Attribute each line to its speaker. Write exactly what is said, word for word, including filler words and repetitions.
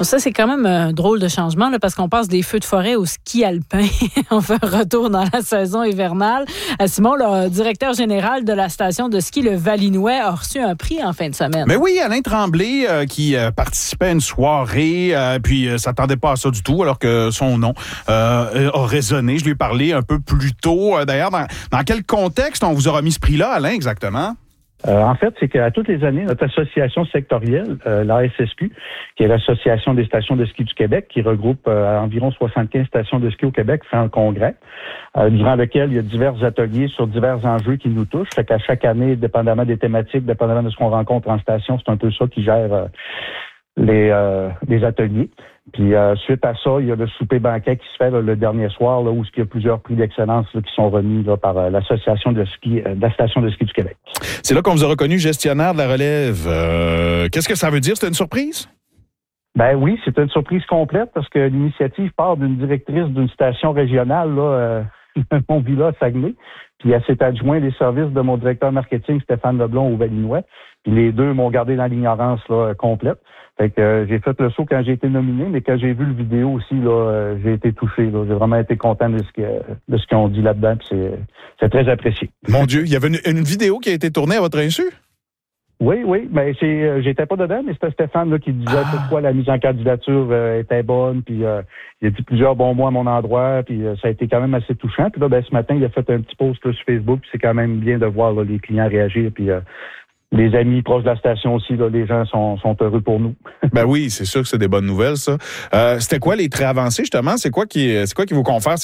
Speaker 1: Ça, c'est quand même un drôle de changement là, parce qu'on passe des feux de forêt au ski alpin. On fait un retour dans la saison hivernale. Simon, le directeur général de la station de ski Le Valinois, a reçu un prix en fin de semaine.
Speaker 2: Mais oui, Alain Tremblay euh, qui euh, participait à une soirée, euh, puis euh, s'attendait pas à ça du tout, alors que son nom euh, a résonné. Je lui ai parlé un peu plus tôt. Euh, d'ailleurs, dans, dans quel contexte on vous a remis ce prix-là, Alain, exactement?
Speaker 3: Euh, en fait, c'est qu'à toutes les années, notre association sectorielle, euh, l'A S S Q, qui est l'Association des stations de ski du Québec, qui regroupe euh, environ soixante-quinze stations de ski au Québec, fait un congrès, euh, durant lequel il y a divers ateliers sur divers enjeux qui nous touchent. Fait qu'à chaque année, dépendamment des thématiques, dépendamment de ce qu'on rencontre en station, c'est un peu ça qui gère euh, les, euh, les ateliers. Puis euh, suite à ça, il y a le souper banquet qui se fait là, le dernier soir, là, où il y a plusieurs prix d'excellence là, qui sont remis là, par euh, l'association de ski, euh, de la station de ski du Québec.
Speaker 2: C'est là qu'on vous a reconnu gestionnaire de la relève. Euh, qu'est-ce que ça veut dire? C'était une surprise?
Speaker 3: Ben oui, c'est une surprise complète parce que l'initiative part d'une directrice d'une station régionale, là, euh, Mont-Villa à Saguenay. Puis elle s'est adjointe des services de mon directeur marketing, Stéphane Leblond, au Valinois. Puis les deux m'ont gardé dans l'ignorance là, complète. Fait que euh, j'ai fait le saut quand j'ai été nominé, mais quand j'ai vu le vidéo aussi, là, euh, j'ai été touché. Là. J'ai vraiment été content de ce, que, de ce qu'ils ont dit là-dedans. Puis c'est, c'est très apprécié.
Speaker 2: Mon Dieu, il y avait une, une vidéo qui a été tournée à votre insu?
Speaker 3: Oui, oui, mais c'est, euh, j'étais pas dedans, mais c'était Stéphane là, qui disait ah. pourquoi la mise en candidature euh, était bonne, puis euh, il a dit plusieurs bons mots à mon endroit, puis euh, ça a été quand même assez touchant. Puis là, ben, ce matin, il a fait un petit post là, sur Facebook, puis c'est quand même bien de voir là, les clients réagir, puis euh, les amis proches de la station aussi, là, les gens sont, sont heureux pour nous.
Speaker 2: Ben oui, c'est sûr que c'est des bonnes nouvelles, ça. Euh, c'était quoi les traits avancés, justement? C'est quoi qui, c'est quoi qui vous confère